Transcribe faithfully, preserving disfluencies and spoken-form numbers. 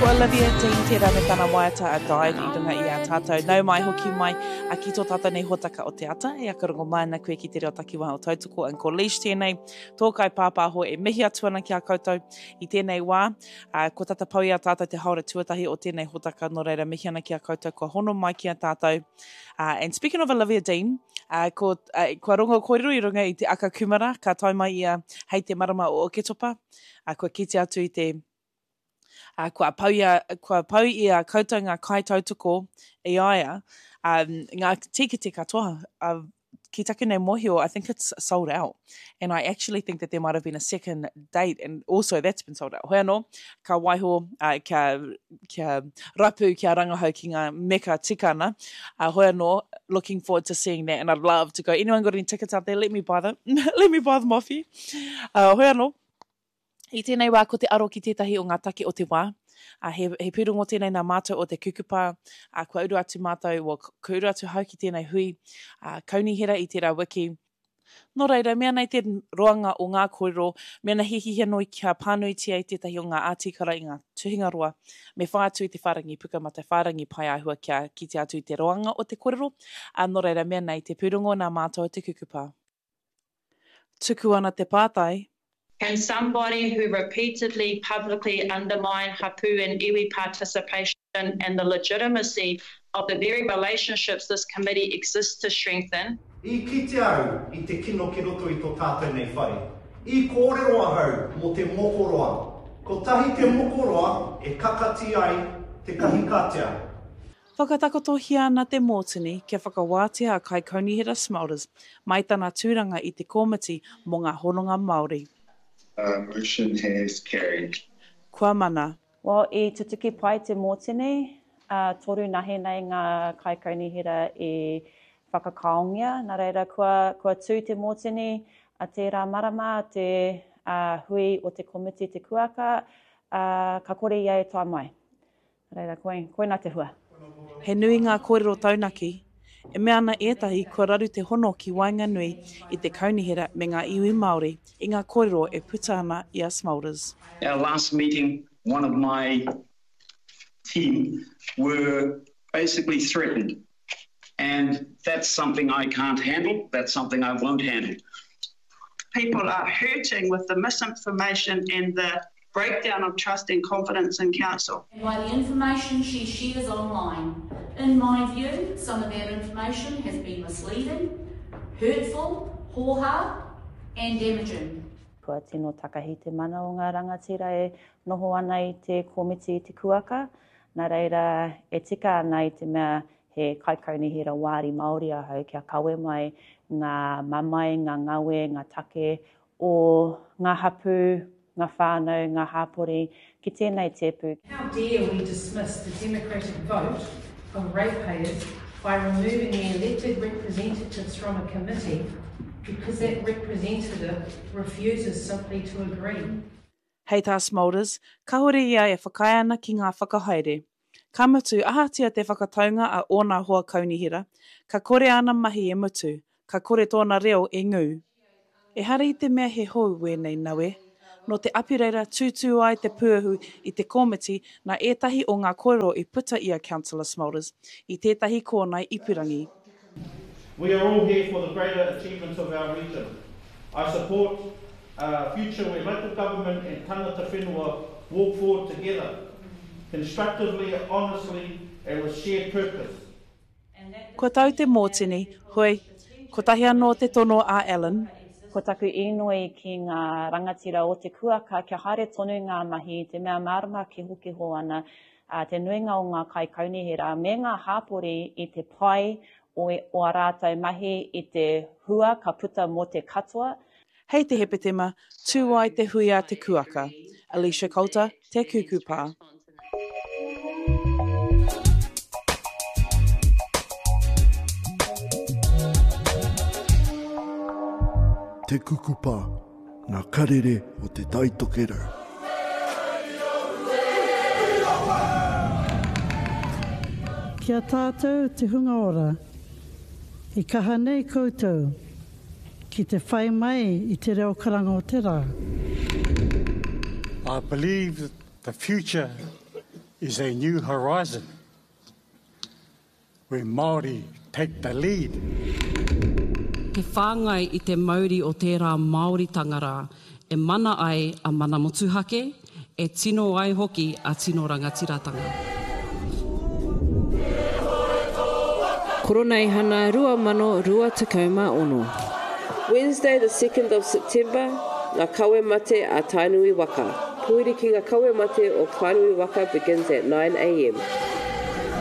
Ko Olivia Dean te rame tana waiata a dive I runga I a tātou. Nau mai hoki mai a ki tō tātou nei hotaka o te ata. E akarongo mai na koe ki te reo takiwaha o tautoko. And ko leash tēnei, tōkai pāpāho e mihi atuana ki a koutou I tēnei wā. Uh, ko tata pau I a tātou te haora tuatahi o tēnei hotaka no reira mihi ana ki a koutou. Ko hono mai ki a tātou. Uh, and speaking of Olivia Dean, uh, ko, uh, ko rongo kōrero I runga I te aka kumara. Ka tai mai I a hei te marama o Oketopa. Uh, ko kite atu I te Uh, kua pau ia, kua pau ia koutou ngā kai tautoko I aia, um, ngā tikiti katoa, uh, ki take nei mohio, I think it's sold out. And I actually think that there might have been a second date, and also that's been sold out. Hoi anō, ka waiho, uh, kia, kia rapu, kia rangahau ki ngā meka tikana. Uh, hoi anō, looking forward to seeing that, and I'd love to go. Anyone got any tickets out there? Let me buy them. Let me buy them off you. Uh, hoi anō. I tēnei wā, ko te aro ki tētahi o ngā take o te wā. Uh, he, he pūrongo tēnei nā mātou o te kukupa, uh, kua uru atu mātou, o kua uru atu hau ki tēnei hui, uh, kaunihira I tērā wiki. Nō reira, mea nei te roanga o ngā kōrero, mea na hihihi anō kia pānuitia I tētahi o ngā ātikara I ngā tuhinga roa, me whā atu I te whārangi puka ma te whārangi pai ahua kia ki te atu I te roanga o te kōrero, uh, nō reira, mea nei te pūrongo nā mātou o te kukupa. Tuku ana te pātai. And somebody who repeatedly publicly undermined hapu and iwi participation and the legitimacy of the very relationships this committee exists to strengthen. I kite au I te kino ki roto I tō tātou nei whare. I kōrero ahau mo te mokoroa. Ko tahi te mokoroa e kakati ai te kahikatea. Whakatakotohia ana te mōtini kia whakawātea a kai kaunihira Smulders mai tana tūranga I te komiti mō ngā hononga Māori. Uh, motion has carried. Kua mana. Well, I tutuki pai te mōtini, uh, toru nahe nei ngā kai kaunihira I whakakaongia. Nā reira, kua, kua tū te mōtini a te rā marama, te uh, hui o te komiti te kuaka, uh, ka kore iai toa mai. Nā reira, koe, koe nā te hua. He nui ngā kōrero taunaki. E mea ana ētahi kua raru te hono ki Wainganui I te kaunihira me ngā iwi Māori I ngā kōrero e puta ana I a Smulders. Our last meeting, one of my team were basically threatened. And that's something I can't handle. That's something I won't handle. People are hurting with the misinformation and the breakdown of trust and confidence in council. By the information she shares online. In my view, some of that information has been misleading, hurtful, hoha, and damaging. Kua tino takahi te mana o ngā rangatira e noho ana I te komiti te kuaka. Nā reira, e tika ana I te mea he kaikaunihira wāri Māori ahau kia kawe mai ngā mamai, ngā ngawe, ngā take o ngā hapu, ngā whānau, ngā hāpori, ki tēnei tepu. How dare we dismiss the democratic vote of ratepayers by removing the elected representatives from a committee because that representative refuses simply to agree. Hei tā Smulders, ka hore ia e whakai ana ki ngā whakahaere. Ka mutu ahatia te whakataunga a ōna hoa kaunihira, ka kore ana mahi e mutu, ka kore tōna reo e ngū. E hara I te mea he hou wēnei nawe, no te apireira tūtū ai te puahu I te komiti na ētahi o ngā kōrero I puta ia Councillor Smulders, I tētahi kōnei ipurangi. We are all here for the greater achievements of our region. I support a future where local government and tangata whenua walk forward together, constructively, honestly, and with shared purpose. Ko tau te mōtini, hoi, ko tahi anō te tono a Alan. Ko taku inoi ki ngā rangatira o te kuaka, kia haere tonu ngā mahi, te mea marama ki hoki ho ana, uh, te nuinga o ngā kai kaunihira, me ngā hāpori I te pai o, o a rātou mahi I te hua ka puta mo te katoa. Hei te hepetema, tū ai te hui a te kuaka. Alicia Coulter, te kukupā. Te kukupa, ngā karere o te taitokera. Kia tātou te hunga ora, I kaha nei koutou, ki te whai mai I te reo karanga o te rā. I believe that the future is a new horizon where Māori take the lead. He whāngai i te mauri o tērā Māori tangara, e mana ai a mana motuhake, e tino ai hoki a tino rangatiratanga. Koronei hana rua mano rua takauma ono. Wednesday the second of September, ngā kawe mate a Tainui Waka. Puiri ki ngā kawe mate o Tainui Waka begins at nine a m